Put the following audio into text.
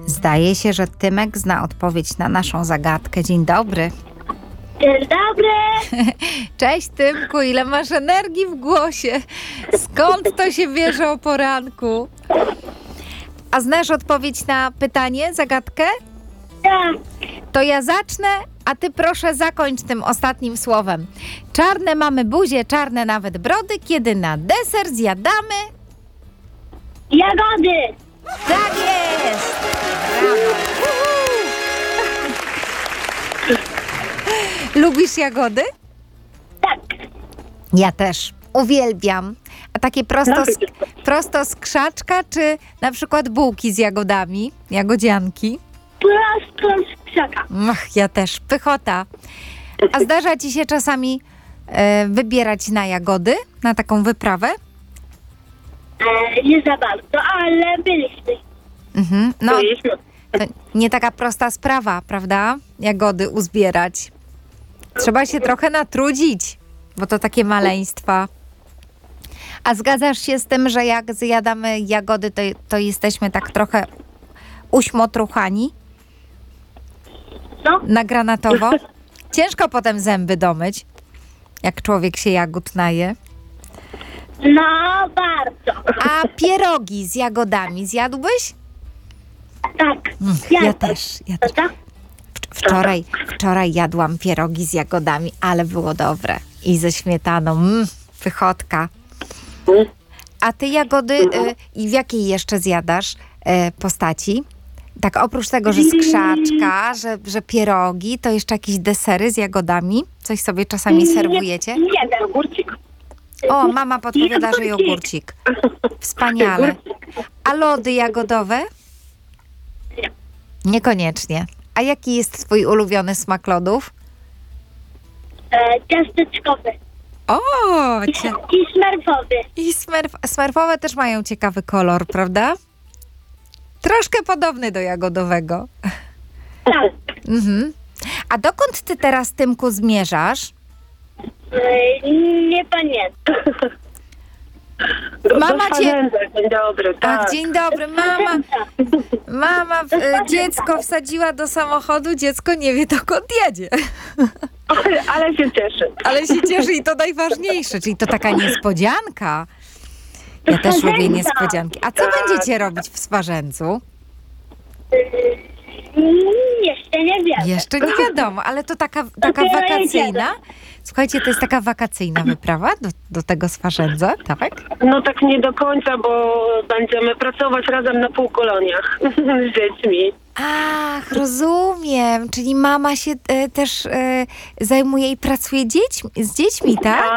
Zdaje się, że Tymek zna odpowiedź na naszą zagadkę. Dzień dobry. Dzień dobry. Cześć Tymku, ile masz energii w głosie? Skąd to się bierze o poranku? A znasz odpowiedź na pytanie, zagadkę? Tak. To ja zacznę, a ty proszę zakończ tym ostatnim słowem. Czarne mamy buzie, czarne nawet brody, kiedy na deser zjadamy... Jagody. Tak jest! Brawo! Lubisz jagody? Tak. Ja też. Uwielbiam. A takie prosto z krzaczka, czy na przykład bułki z jagodami? Jagodzianki? Prosto z krzaka. Ach, ja też. Pychota. A zdarza ci się czasami wybierać na jagody? Na taką wyprawę? Nie za bardzo, ale byliśmy. Mhm. No, Byliśmy. to nie taka prosta sprawa, prawda? Jagody uzbierać. Trzeba się trochę natrudzić, bo to takie maleństwa. A zgadzasz się z tym, że jak zjadamy jagody, to jesteśmy tak trochę uśmotruchani? No, Na granatowo? Ciężko potem zęby domyć, jak człowiek się jagód naje. no bardzo. A pierogi z jagodami zjadłbyś? Tak. Ja też. Prawda? Wczoraj jadłam pierogi z jagodami, ale było dobre. I ze śmietaną. Pychotka. A ty jagody i w jakiej jeszcze zjadasz postaci? Tak oprócz tego, że z krzaczka, że pierogi, to jeszcze jakieś desery z jagodami? Coś sobie czasami serwujecie? Nie, ogórcik. O, mama podpowiada, że jogurcik. Wspaniale. A lody jagodowe? Nie. Niekoniecznie. A jaki jest twój ulubiony smak lodów? Ciasteczkowy. O, I smerfowy. i smerfowe też mają ciekawy kolor, prawda? Troszkę podobny do jagodowego. Tak. Mhm. A dokąd ty teraz, Tymku, zmierzasz? Nie pamiętam. Mama cię... Dzień dobry, tak. Ach, dzień dobry, mama dziecko wsadziła do samochodu, dziecko nie wie, dokąd jedzie. Ale się cieszę. Ale się cieszy i to najważniejsze, czyli to taka niespodzianka. Ja też lubię niespodzianki. A co będziecie robić w Swarzędzu? Jeszcze nie wiem. Jeszcze nie wiadomo, ale to taka wakacyjna. Słuchajcie, to jest taka wakacyjna wyprawa do tego Swarzędza, tak? No tak nie do końca, bo będziemy pracować razem na półkoloniach z dziećmi. Ach, rozumiem. Czyli mama się też zajmuje i pracuje z dziećmi, tak?